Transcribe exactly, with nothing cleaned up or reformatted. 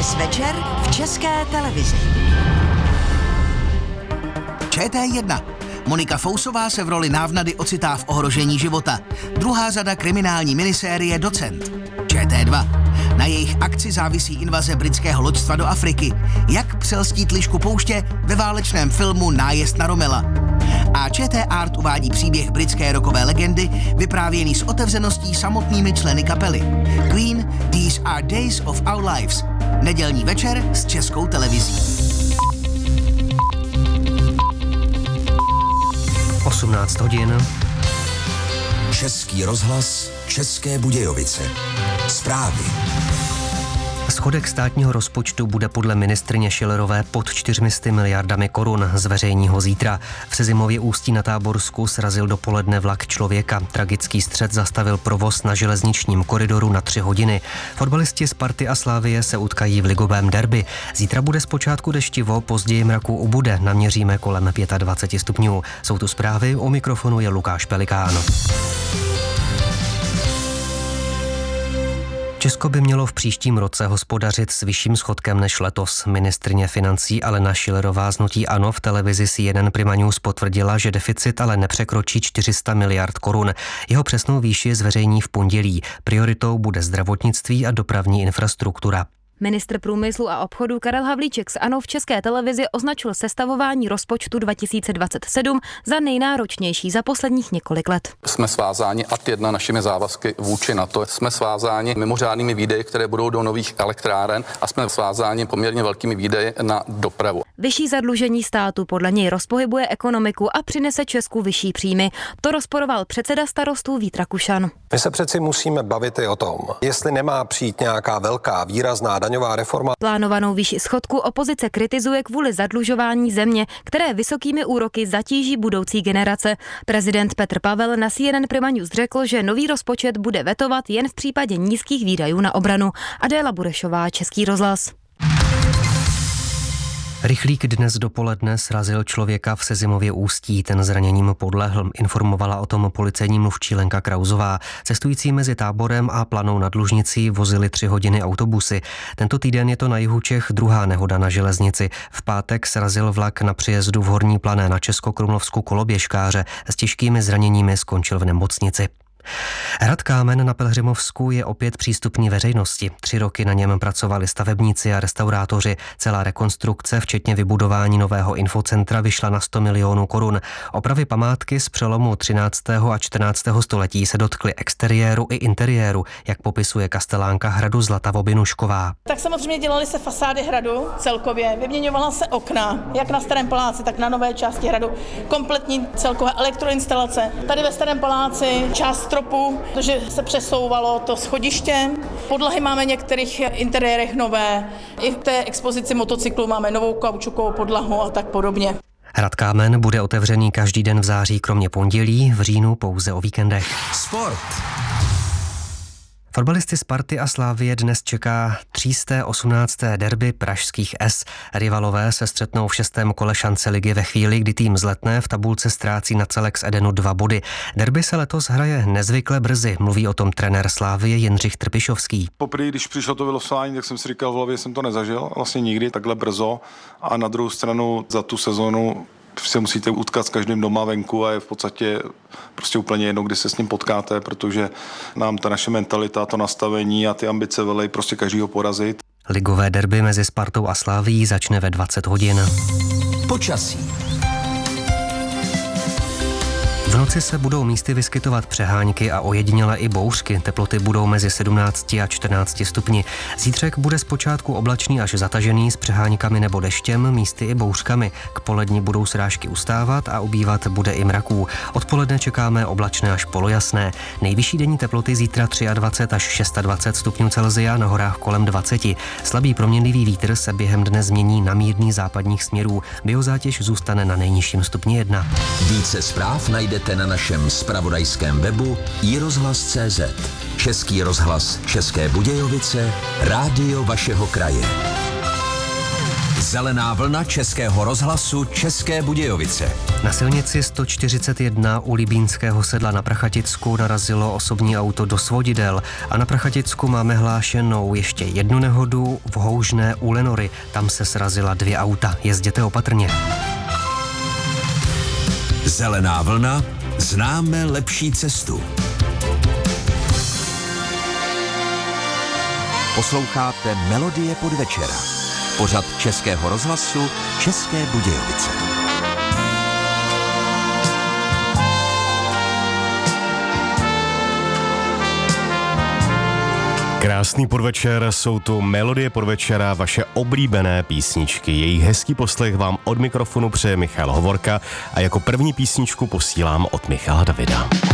Dnes večer v České televizi. Č T jedna. Monika Fousová se v roli návnady ocitá v ohrožení života. Druhá řada kriminální minisérie Docent. Č T dva. Na jejich akci závisí invaze britského loďstva do Afriky. Jak přelstít lišku pouště ve válečném filmu Nájezd na Romela. A Č T Art uvádí příběh britské rockové legendy, vyprávěný s otevřeností samotnými členy kapely. Queen, These Are Days of Our Lives. Nedělní večer s Českou televizí. osmnáct hodin. Český rozhlas, České Budějovice. Zprávy. Schodek státního rozpočtu bude podle ministryně Schillerové pod čtyřmi sty miliardami korun, zveřejní ho zítra. V Sezimově Ústí na Táborsku srazil dopoledne vlak člověka. Tragický střet zastavil provoz na železničním koridoru na tři hodiny. Fotbalisti Sparty a Slavie se utkají v ligovém derby. Zítra bude zpočátku deštivo, později mraku ubude. Naměříme kolem dvacet pět stupňů. Jsou tu zprávy, u mikrofonu je Lukáš Pelikán. Česko by mělo v příštím roce hospodařit s vyšším schodkem než letos. Ministryně financí Alena Schillerová z hnutí ANO v televizi C N N Prima News potvrdila, že deficit ale nepřekročí čtyři sta miliard korun. Jeho přesnou výši zveřejní v pondělí. Prioritou bude zdravotnictví a dopravní infrastruktura. Ministr průmyslu a obchodu Karel Havlíček z ANO v České televizi označil sestavování rozpočtu dva tisíce dvacet sedm za nejnáročnější za posledních několik let. Jsme svázáni ad jedna našimi závazky vůči NATO. Jsme svázáni mimořádnými výdaji, které budou do nových elektráren, a jsme svázáni poměrně velkými výdaji na dopravu. Vyšší zadlužení státu podle něj rozpohybuje ekonomiku a přinese Česku vyšší příjmy. To rozporoval předseda Starostů Vít Rakušan. My se přeci musíme bavit i o tom, jestli nemá přijít nějaká velká výrazná daňová reforma. Plánovanou výši schodku opozice kritizuje kvůli zadlužování země, které vysokými úroky zatíží budoucí generace. Prezident Petr Pavel na C N N Prima News řekl, že nový rozpočet bude vetovat jen v případě nízkých výdajů na obranu. Adéla Burešová, Český rozhlas. Rychlík dnes dopoledne srazil člověka v Sezimově Ústí, ten zraněním podlehl, informovala o tom policejní mluvčí Lenka Krauzová. Cestující mezi Táborem a Planou nad Lužnicí vozili tři hodiny autobusy. Tento týden je to na jihu Čech druhá nehoda na železnici. V pátek srazil vlak na přejezdu v Horní Plané na Českokrumlovsku koloběžkáře. S těžkými zraněními skončil v nemocnici. Hrad Kámen na Pelhřimovsku je opět přístupný veřejnosti. Tři roky na něm pracovali stavebníci a restaurátoři. Celá rekonstrukce, včetně vybudování nového infocentra, vyšla na sto milionů korun. Opravy památky z přelomu třináctého a čtrnáctého století se dotkly exteriéru i interiéru, jak popisuje kastelánka hradu Zlata Vobinušková. Tak samozřejmě dělaly se fasády hradu celkově, vyměňovala se okna, jak na Starém paláci, tak na nové části hradu. Kompletní celková elektroinstalace. Tady ve Starém paláci část stropu, protože se přesouvalo to schodiště. Podlahy máme v některých interiérech nové. I v té expozici motocyklu máme novou kaučukovou podlahu a tak podobně. Hrad Kámen bude otevřený každý den v září, kromě pondělí, v říjnu pouze o víkendech. Sport. Fotbalisty Sparty a Slavie dnes čeká třísté osmnácté derby pražských S. Rivalové se střetnou v šestém kole šance ligy ve chvíli, kdy tým z Letné v tabulce ztrácí na celek z Edenu dva body. Derby se letos hraje nezvykle brzy, mluví o tom trenér Slavie Jindřich Trpišovský. Poprvé, když přišlo to vylosování, tak jsem si říkal, v hlavě jsem to nezažil, vlastně nikdy takhle brzo, a na druhou stranu za tu sezonu se musíte utkat s každým doma venku a je v podstatě prostě úplně jedno, kdy se s ním potkáte, protože nám ta naše mentalita, to nastavení a ty ambice velej prostě každýho porazit. Ligové derby mezi Spartou a Slavií začne ve dvacet hodin. Počasí. V noci se budou místy vyskytovat přehánky a ojediněle i bouřky. Teploty budou mezi sedmnácti a čtrnácti stupni. Zítřek bude zpočátku oblačný až zatažený s přehánkami nebo deštěm, místy i bouřkami. K poledni budou srážky ustávat a ubývat bude i mraků. Odpoledne čekáme oblačné až polojasné. Nejvyšší denní teploty zítra dvacet tři až dvacet šest stupňů Celsia, na horách kolem dvacet. Slabý proměnlivý vítr se během dne změní na mírný západních směrů. Biozátěž zůstane na nejnižším stupni jedna. Více zpráv najdete na našem zpravodajském webu i rozhlas tečka cé zet. Český rozhlas České Budějovice, rádio vašeho kraje. Zelená vlna Českého rozhlasu České Budějovice. Na silnici sto čtyřicet jedna u Libínského sedla na Prachaticku narazilo osobní auto do svodidel a na Prachaticku máme hlášenou ještě jednu nehodu v Houžné u Lenory. Tam se srazila dvě auta. Jezděte opatrně. Zelená vlna. Známe lepší cestu. Posloucháte Melodie podvečera. Pořad Českého rozhlasu České Budějovice. Krásný podvečer, jsou tu Melodie podvečera, vaše oblíbené písničky. Jejich hezký poslech vám od mikrofonu přeje Michal Hovorka a jako první písničku posílám od Michala Davida.